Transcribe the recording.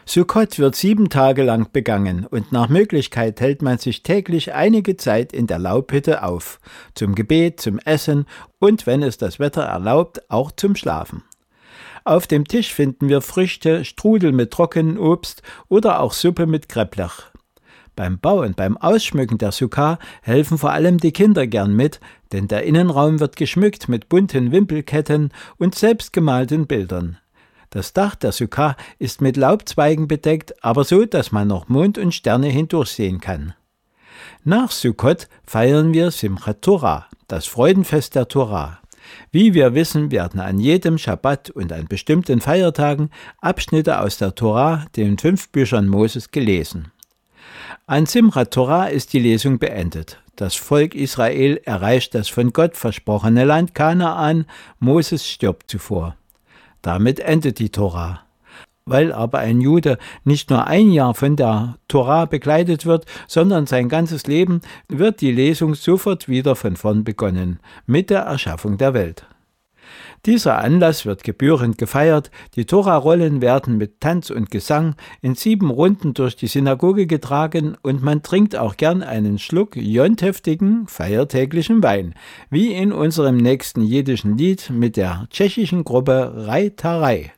Sukkot wird 7 Tage lang begangen und nach Möglichkeit hält man sich täglich einige Zeit in der Laubhütte auf, zum Gebet, zum Essen und, wenn es das Wetter erlaubt, auch zum Schlafen. Auf dem Tisch finden wir Früchte, Strudel mit trockenem Obst oder auch Suppe mit Kreplach. Beim Bau und beim Ausschmücken der Sukkah helfen vor allem die Kinder gern mit, denn der Innenraum wird geschmückt mit bunten Wimpelketten und selbstgemalten Bildern. Das Dach der Sukkah ist mit Laubzweigen bedeckt, aber so, dass man noch Mond und Sterne hindurchsehen kann. Nach Sukkot feiern wir Simchat Torah, das Freudenfest der Torah. Wie wir wissen, werden an jedem Schabbat und an bestimmten Feiertagen Abschnitte aus der Torah, den 5 Büchern Moses, gelesen. An Simchat Torah ist die Lesung beendet. Das Volk Israel erreicht das von Gott versprochene Land Kanaan, Moses stirbt zuvor. Damit endet die Torah. Weil aber ein Jude nicht nur ein Jahr von der Torah begleitet wird, sondern sein ganzes Leben, wird die Lesung sofort wieder von vorn begonnen, mit der Erschaffung der Welt. Dieser Anlass wird gebührend gefeiert, die Torah-Rollen werden mit Tanz und Gesang in 7 Runden durch die Synagoge getragen und man trinkt auch gern einen Schluck jonteftigen, feiertäglichen Wein, wie in unserem nächsten jiddischen Lied mit der tschechischen Gruppe Rai Tarai.